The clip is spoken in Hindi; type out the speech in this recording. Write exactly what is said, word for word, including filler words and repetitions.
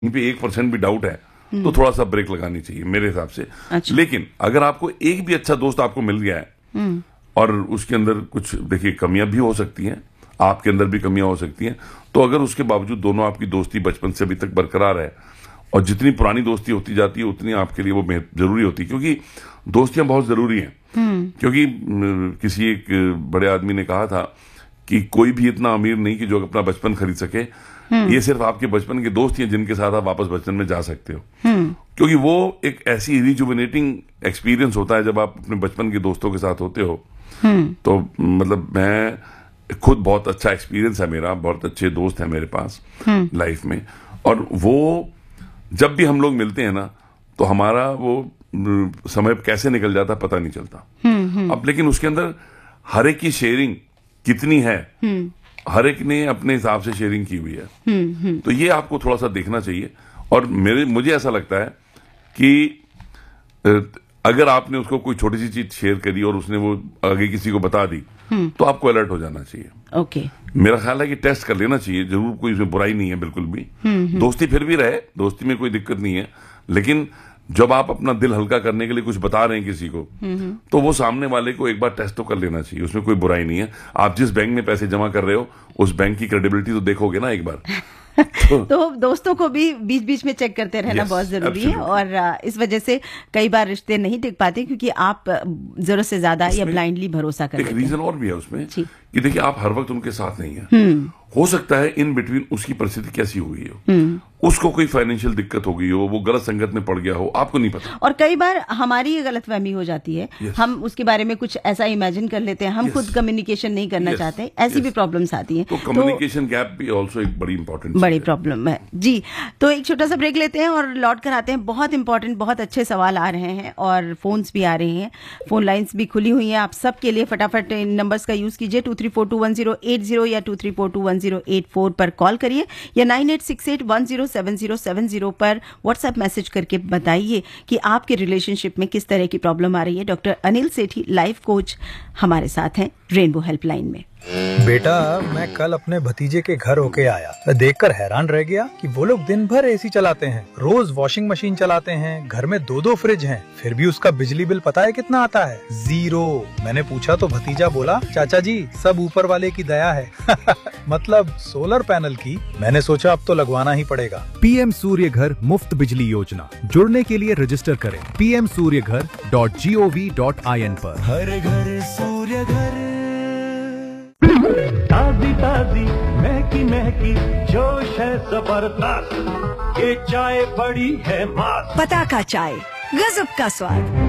इन पे एक परसेंट भी डाउट है तो थोड़ा सा ब्रेक लगानी चाहिए मेरे हिसाब से। अच्छा। लेकिन अगर आपको एक भी अच्छा दोस्त आपको मिल गया है और उसके अंदर कुछ देखिए कमियां भी हो सकती हैं, आपके अंदर भी कमियां हो सकती हैं, तो अगर उसके बावजूद दोनों आपकी दोस्ती बचपन से अभी तक बरकरार है और जितनी पुरानी दोस्ती होती जाती है उतनी आपके लिए वो जरूरी होती है, क्योंकि दोस्तियां बहुत जरूरी हैं। क्योंकि किसी एक बड़े आदमी ने कहा था कि कोई भी इतना अमीर नहीं कि जो अपना बचपन खरीद सके, ये सिर्फ आपके बचपन के दोस्त ही हैं जिनके साथ आप वापस बचपन में जा सकते हो, क्योंकि वो एक ऐसी रिजुविनेटिंग एक्सपीरियंस होता है जब आप अपने बचपन के दोस्तों के साथ होते हो। तो मतलब मैं खुद बहुत अच्छा एक्सपीरियंस है मेरा, बहुत अच्छे दोस्त हैं मेरे पास लाइफ में, और वो जब भी हम लोग मिलते हैं ना तो हमारा वो समय कैसे निकल जाता पता नहीं चलता। अब लेकिन उसके अंदर हर एक की शेयरिंग कितनी है, हर एक ने अपने हिसाब से शेयरिंग की हुई है, तो ये आपको थोड़ा सा देखना चाहिए। और मेरे मुझे ऐसा लगता है कि अगर आपने उसको कोई छोटी सी चीज शेयर करी और उसने वो आगे किसी को बता दी तो आपको अलर्ट हो जाना चाहिए। ओके। मेरा ख्याल है कि टेस्ट कर लेना चाहिए जरूर, कोई उसमें बुराई नहीं है बिल्कुल भी। दोस्ती फिर भी रहे, दोस्ती में कोई दिक्कत नहीं है, लेकिन जब आप अपना दिल हल्का करने के लिए कुछ बता रहे हैं किसी को तो वो सामने वाले को एक बार टेस्ट तो कर लेना चाहिए, उसमें कोई बुराई नहीं है। आप जिस बैंक में पैसे जमा कर रहे हो उस बैंक की क्रेडिबिलिटी तो देखोगे ना एक बार। तो, तो दोस्तों को भी बीच बीच में चेक करते रहना yes, बहुत जरूरी है, और इस वजह से कई बार रिश्ते नहीं टिक पाते क्योंकि आप जरूरत से ज्यादा या ब्लाइंडली भरोसा करते हैं। एक रीजन और भी है उसमें कि देखिए आप हर वक्त उनके साथ नहीं है, हो सकता है इन बिटवीन उसकी परिस्थिति कैसी हो गई हो, उसको कोई फाइनेंशियल दिक्कत हो गई हो, वो गलत संगत में पड़ गया हो, आपको नहीं पता। और कई बार हमारी ये गलतफहमी हो जाती है, yes. हम उसके बारे में कुछ ऐसा इमेजिन कर लेते हैं, हम yes. खुद कम्युनिकेशन नहीं करना yes. चाहते, ऐसी yes. भी प्रॉब्लम्स आती हैं। तो कम्युनिकेशन गैप भी ऑल्सो एक बड़ी इंपॉर्टेंट बड़ी प्रॉब्लम है जी। तो एक छोटा सा ब्रेक लेते हैं और लौट कर आते हैं। बहुत इंपॉर्टेंट, बहुत अच्छे सवाल आ रहे हैं और फोन्स भी आ रहे हैं, फोन लाइन्स भी खुली हुई हैं आप सबके लिए। फटाफट इन नंबर्स का यूज कीजिए, to three four to one zero eight zero या to three four to one zero eight four पर कॉल करिए या nine eight six eight one zero seven zero seven zero पर व्हाट्सएप मैसेज करके बताइए कि आपके रिलेशनशिप में किस तरह की प्रॉब्लम आ रही है। डॉक्टर अनिल सेठी लाइफ कोच हमारे साथ हैं रेनबो हेल्पलाइन में। बेटा, मैं कल अपने भतीजे के घर होके आया, मैं देखकर हैरान रह गया कि वो लोग दिन भर एसी चलाते हैं, रोज वॉशिंग मशीन चलाते हैं, घर में दो दो फ्रिज हैं, फिर भी उसका बिजली बिल पता है कितना आता है? जीरो। मैंने पूछा तो भतीजा बोला, चाचा जी सब ऊपर वाले की दया है। मतलब सोलर पैनल की। मैंने सोचा अब तो लगवाना ही पड़ेगा। पीएम सूर्य घर मुफ्त बिजली योजना, जुड़ने के लिए रजिस्टर करें पी एम सूर्य घर dot G O V dot I N पर। हर घर सूर्य घर, ताजी ताजी महकी महकी, जोश है जबरदस्त, ये चाय बड़ी है मस्त। पता का चाय, गजब का स्वाद।